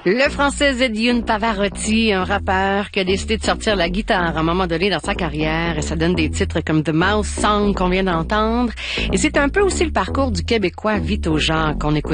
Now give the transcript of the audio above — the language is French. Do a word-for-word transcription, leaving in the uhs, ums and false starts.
Le français Zedioun Pavarotti, un rappeur qui a décidé de sortir la guitare à un moment donné dans sa carrière, et ça donne des titres comme The Mouse Song qu'on vient d'entendre. Et c'est un peu aussi le parcours du Québécois Vito Jacques qu'on écoute